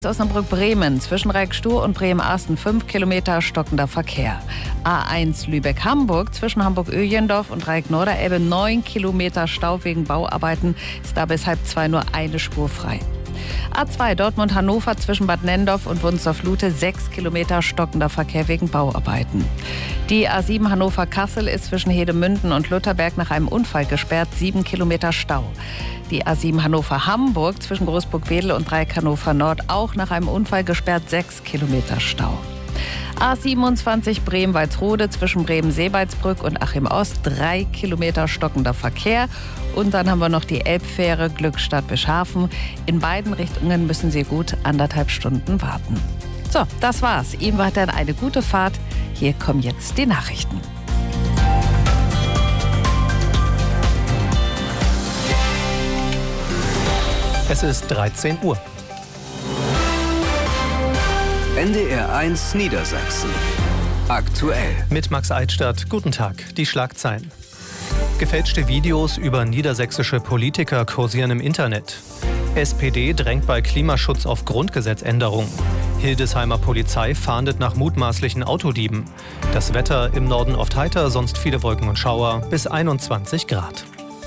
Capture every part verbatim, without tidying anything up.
Osnabrück-Bremen zwischen Reckstuhr und Bremen-Arsten fünf Kilometer stockender Verkehr. A eins Lübeck-Hamburg zwischen Hamburg-Öjendorf und Dreieck-Norderelbe neun Kilometer Stau wegen Bauarbeiten, ist da bis halb zwei nur eine Spur frei. A zwei Dortmund-Hannover zwischen Bad Nendorf und Wunsdorf-Lute sechs Kilometer stockender Verkehr wegen Bauarbeiten. Die A sieben Hannover-Kassel ist zwischen Hedemünden und Lutherberg nach einem Unfall gesperrt, sieben Kilometer Stau. Die A sieben Hannover-Hamburg zwischen Großburg-Wedel und Dreieck Hannover Nord auch nach einem Unfall gesperrt, sechs Kilometer Stau. A siebenundzwanzig Bremen-Walsrode zwischen Bremen-Seebaldsbrück und Achim Ost, drei Kilometer stockender Verkehr. Und dann haben wir noch die Elbfähre Glückstadt-Bischhafen. In beiden Richtungen müssen Sie gut anderthalb Stunden warten. So, das war's. Ihnen weiterhin eine gute Fahrt. Hier kommen jetzt die Nachrichten. Es ist dreizehn Uhr. N D R eins Niedersachsen. Aktuell. Mit Max Eichstadt. Guten Tag. Die Schlagzeilen. Gefälschte Videos über niedersächsische Politiker kursieren im Internet. S P D drängt bei Klimaschutz auf Grundgesetzänderung. Hildesheimer Polizei fahndet nach mutmaßlichen Autodieben. Das Wetter im Norden oft heiter, sonst viele Wolken und Schauer, bis einundzwanzig Grad.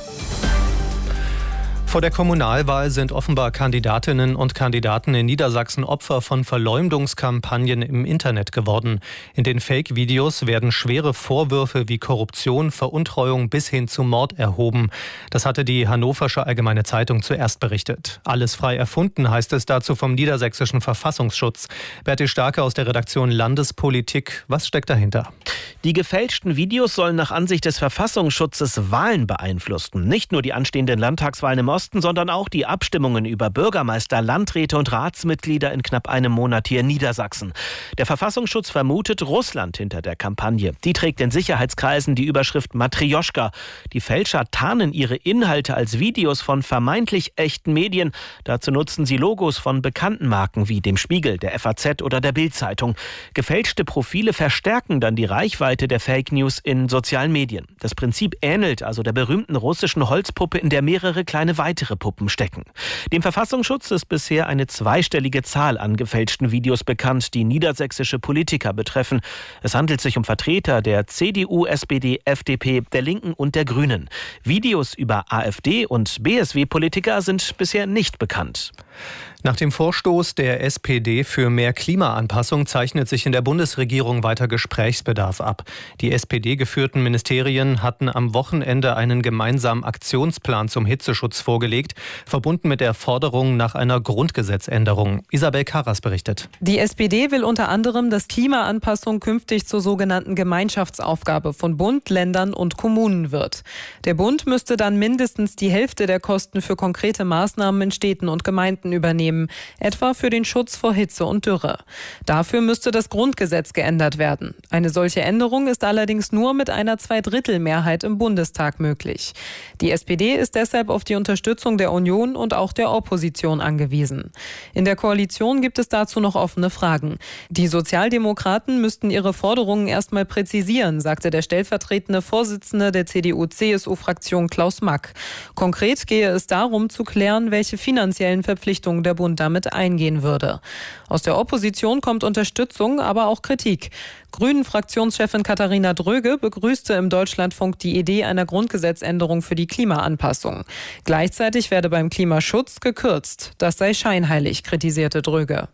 Vor der Kommunalwahl sind offenbar Kandidatinnen und Kandidaten in Niedersachsen Opfer von Verleumdungskampagnen im Internet geworden. In den Fake-Videos werden schwere Vorwürfe wie Korruption, Veruntreuung bis hin zu Mord erhoben. Das hatte die Hannoversche Allgemeine Zeitung zuerst berichtet. Alles frei erfunden, heißt es dazu vom niedersächsischen Verfassungsschutz. Berti Starke aus der Redaktion Landespolitik. Was steckt dahinter? Die gefälschten Videos sollen nach Ansicht des Verfassungsschutzes Wahlen beeinflussen. Nicht nur die anstehenden Landtagswahlen im Osten, sondern auch die Abstimmungen über Bürgermeister, Landräte und Ratsmitglieder in knapp einem Monat hier in Niedersachsen. Der Verfassungsschutz vermutet Russland hinter der Kampagne. Die trägt in Sicherheitskreisen die Überschrift Matrjoschka. Die Fälscher tarnen ihre Inhalte als Videos von vermeintlich echten Medien. Dazu nutzen sie Logos von bekannten Marken wie dem Spiegel, der F A Z oder der Bild-Zeitung. Gefälschte Profile verstärken dann die Reichweite der Fake News in sozialen Medien. Das Prinzip ähnelt also der berühmten russischen Holzpuppe, in der mehrere kleine weitere Puppen stecken. Dem Verfassungsschutz ist bisher eine zweistellige Zahl an gefälschten Videos bekannt, die niedersächsische Politiker betreffen. Es handelt sich um Vertreter der C D U, S P D, F D P, der Linken und der Grünen. Videos über AfD und B S W-Politiker sind bisher nicht bekannt. Nach dem Vorstoß der S P D für mehr Klimaanpassung zeichnet sich in der Bundesregierung weiter Gesprächsbedarf ab. Die S P D-geführten Ministerien hatten am Wochenende einen gemeinsamen Aktionsplan zum Hitzeschutz vorgelegt, verbunden mit der Forderung nach einer Grundgesetzänderung. Isabel Karras berichtet. Die S P D will unter anderem, dass Klimaanpassung künftig zur sogenannten Gemeinschaftsaufgabe von Bund, Ländern und Kommunen wird. Der Bund müsste dann mindestens die Hälfte der Kosten für konkrete Maßnahmen in Städten und Gemeinden übernehmen, etwa für den Schutz vor Hitze und Dürre. Dafür müsste das Grundgesetz geändert werden. Eine solche Änderung ist allerdings nur mit einer Zweidrittelmehrheit im Bundestag möglich. Die S P D ist deshalb auf die Unterstützung der Union und auch der Opposition angewiesen. In der Koalition gibt es dazu noch offene Fragen. Die Sozialdemokraten müssten ihre Forderungen erstmal präzisieren, sagte der stellvertretende Vorsitzende der C D U-C S U-Fraktion Klaus Mack. Konkret gehe es darum zu klären, welche finanziellen Verpflichtungen der Bund damit eingehen würde. Aus der Opposition kommt Unterstützung, aber auch Kritik. Grünen-Fraktionschefin Katharina Dröge begrüßte im Deutschlandfunk die Idee einer Grundgesetzänderung für die Klimaanpassung. Gleichzeitig werde beim Klimaschutz gekürzt. Das sei scheinheilig, kritisierte Dröge.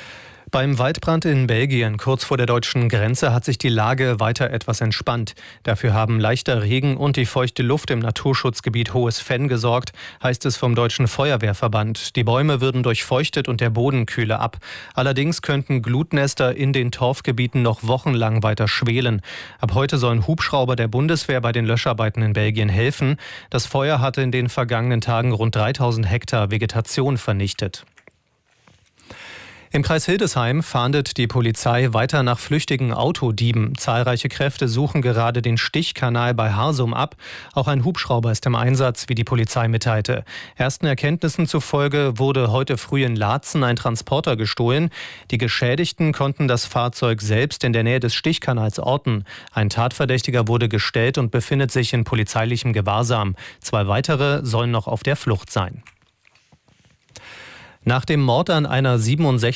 Beim Waldbrand in Belgien kurz vor der deutschen Grenze hat sich die Lage weiter etwas entspannt. Dafür haben leichter Regen und die feuchte Luft im Naturschutzgebiet Hohes Fenn gesorgt, heißt es vom Deutschen Feuerwehrverband. Die Bäume würden durchfeuchtet und der Boden kühle ab. Allerdings könnten Glutnester in den Torfgebieten noch wochenlang weiter schwelen. Ab heute sollen Hubschrauber der Bundeswehr bei den Löscharbeiten in Belgien helfen. Das Feuer hatte in den vergangenen Tagen rund dreitausend Hektar Vegetation vernichtet. Im Kreis Hildesheim fahndet die Polizei weiter nach flüchtigen Autodieben. Zahlreiche Kräfte suchen gerade den Stichkanal bei Harsum ab. Auch ein Hubschrauber ist im Einsatz, wie die Polizei mitteilte. Ersten Erkenntnissen zufolge wurde heute früh in Laatzen ein Transporter gestohlen. Die Geschädigten konnten das Fahrzeug selbst in der Nähe des Stichkanals orten. Ein Tatverdächtiger wurde gestellt und befindet sich in polizeilichem Gewahrsam. Zwei weitere sollen noch auf der Flucht sein. Nach dem Mord an einer siebenundsechzigjährigen